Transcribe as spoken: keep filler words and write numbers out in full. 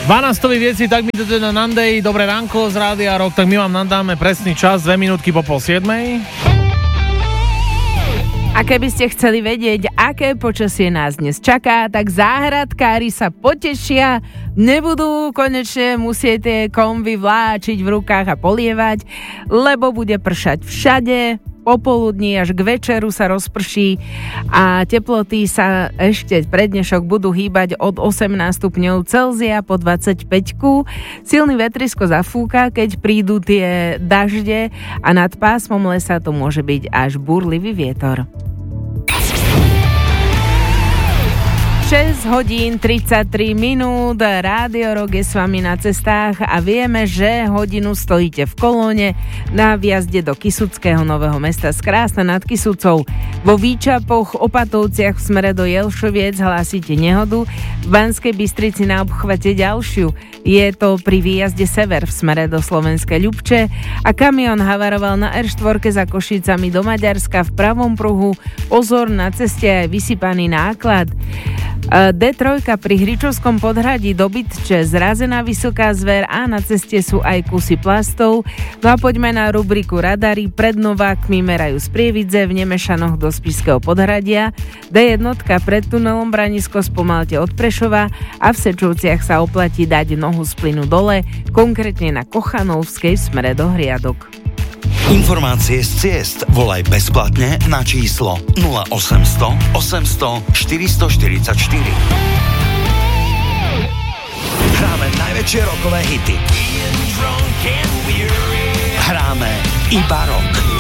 dvanástový vieci, tak mi to na Nandej. Dobré ránko z Rádia Rock, tak my vám nadáme presný čas, dve minútky po pol siedmej. A keby ste chceli vedieť, aké počasie nás dnes čaká, tak záhradkári sa potešia, nebudú konečne musieť tie komby vláčiť v rukách a polievať, lebo bude pršať všade, popoludní až k večeru sa rozprší a teploty sa ešte pred dnešok budú hýbať od osemnásť stupňov Celzia po dvadsaťpäť. Silný vetrisko zafúka, keď prídu tie dažde a nad pásmom lesa to môže byť až búrlivý vietor. šesť hodín tridsaťtri minút, Rádio Rock je s vami na cestách a vieme, že hodinu stojíte v kolóne na vjazde do Kysuckého Nového Mesta z Krásna nad Kysucou. Vo Výčapoch, Opatovciach v smere do Jelšoviec hlásite nehodu, v Banskej Bystrici na obchvate ďalšiu. Je to pri výjazde sever v smere do Slovenskej Ľubče a kamión havaroval na er štyri za Košicami do Maďarska v pravom pruhu. Pozor, na ceste je vysypaný náklad. dé tri pri Hričovskom podhradí do Bytče zrazená vysoká zver a na ceste sú aj kusy plastov. No a poďme na rubriku Radary. Pred Novákmi merajú z Prievidze, v Nemešanoch do Spišského podhradia. dé jedna pred tunelom Branisko spomalte od Prešova a v Sečovciach sa oplatí dať nohu z plynu dole, konkrétne na Kochanovskej v smere do Hriadok. Informácie z ciest volaj bezplatne na číslo nula osemsto osemsto štyristoštyridsaťštyri. Hráme najväčšie rockové hity. Hráme iba rock.